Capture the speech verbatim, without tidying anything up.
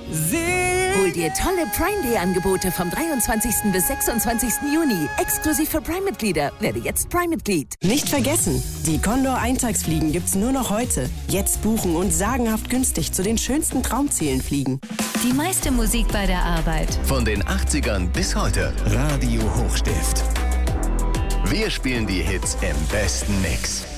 Hol dir tolle Prime Day Angebote vom dreiundzwanzigsten bis sechsundzwanzigsten Juni. Exklusiv für Prime-Mitglieder. Werde jetzt Prime-Mitglied. Nicht vergessen, die Condor Eintagsfliegen gibt's nur noch heute. Jetzt buchen und sagenhaft günstig zu den schönsten Traumzielen fliegen. Die meiste Musik bei der Arbeit. Von den achtzigern bis heute. Radio Hochstift. Wir spielen die Hits im besten Mix.